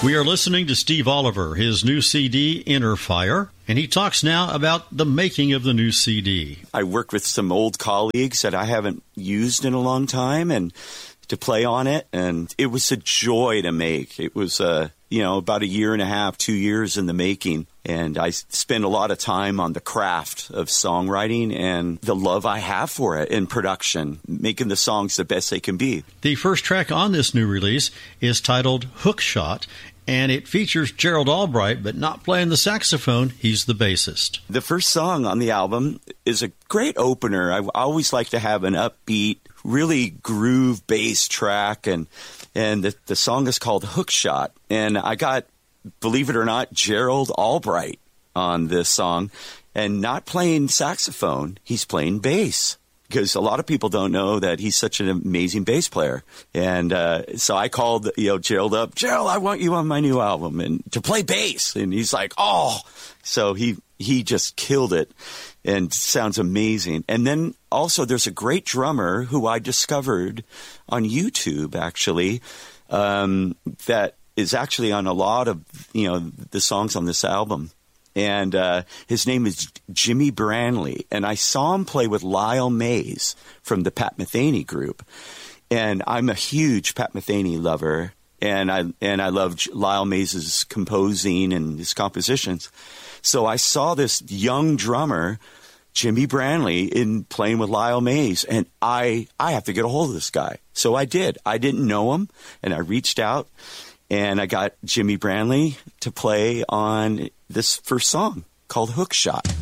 We are listening to Steve Oliver, his new CD, Inner Fire, and he talks now about the making of the new CD. I worked with some old colleagues that I haven't used in a long time and to play on it, and it was a joy to make. It was, about a year and a half, 2 years in the making, and I spent a lot of time on the craft of songwriting and the love I have for it in production, making the songs the best they can be. The first track on this new release is titled Hookshot, and it features Gerald Albright, but not playing the saxophone. He's the bassist. The first song on the album is a great opener. I always like to have an upbeat, really groove bass track, and the song is called Hookshot. And I got, believe it or not, Gerald Albright on this song, and not playing saxophone, he's playing bass. Because a lot of people don't know that he's such an amazing bass player. And so I called Gerald up. Gerald, I want you on my new album and to play bass. And he's like, oh. So he just killed it and sounds amazing. And then also there's a great drummer who I discovered on YouTube, actually, that is actually on a lot of the songs on this album. And his name is Jimmy Branley. And I saw him play with Lyle Mays from the Pat Metheny group. And I'm a huge Pat Metheny lover. And I love Lyle Mays' composing and his compositions. So I saw this young drummer, Jimmy Branley, in playing with Lyle Mays. And I have to get a hold of this guy. So I did. I didn't know him. And I reached out. And I got Jimmy Branley to play on this first song called Hookshot.